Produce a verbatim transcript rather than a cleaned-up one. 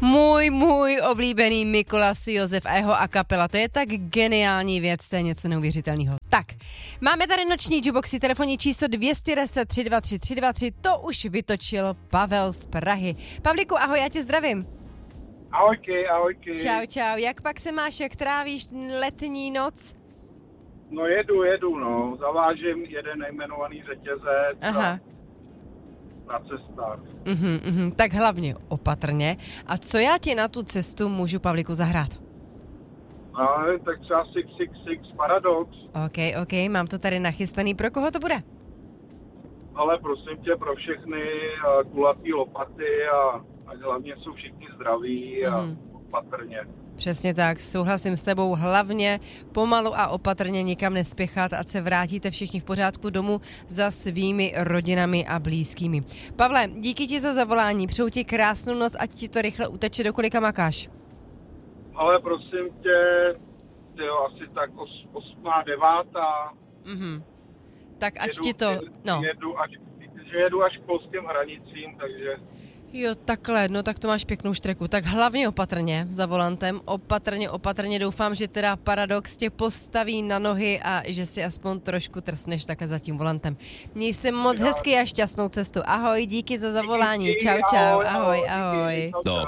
Můj, můj oblíbený Mikolas Josef a jeho a kapela, to je tak geniální věc, to je něco neuvěřitelného. Tak, máme tady noční juboxy, telefonní číslo dvě deset tři dva tři tři dva tři, to už vytočil Pavel z Prahy. Pavlíku, ahoj, já tě zdravím. Ahojky, ahojky. Čau, čau, jak pak se máš, jak trávíš letní noc? No jedu, jedu, no, zavážím jeden nejmenovaný řetězec. Aha. Na cestách. Mhm, mhm, tak hlavně opatrně. A co já ti na tu cestu můžu, Pavlíku, zahrát? No, tak třeba Six Six Six Paradox. OK, OK, mám to tady nachystaný. Pro koho to bude? Ale prosím tě, pro všechny uh, kulatý lopaty a, a hlavně jsou všichni zdraví a Mhm. opatrně. Přesně tak, souhlasím s tebou, hlavně pomalu a opatrně nikam nespěchat, ať se vrátíte všichni v pořádku domů za svými rodinami a blízkými. Pavle, díky ti za zavolání, přeju ti krásnou noc, ať ti to rychle uteče, do kolika makáš. Ale prosím tě, tyjo, asi tak os, osmá, devátá. Mhm. Tak ať jedu, ti to, no. Jedu až, že jedu až k polským hranicím, takže... Jo, takhle, no tak to máš pěknou štreku. Tak hlavně opatrně za volantem, opatrně, opatrně. Doufám, že teda Paradox tě postaví na nohy a že si aspoň trošku trsneš takhle za tím volantem. Měj se moc hezky a šťastnou cestu. Ahoj, díky za zavolání. Čau, čau, ahoj, ahoj. ahoj.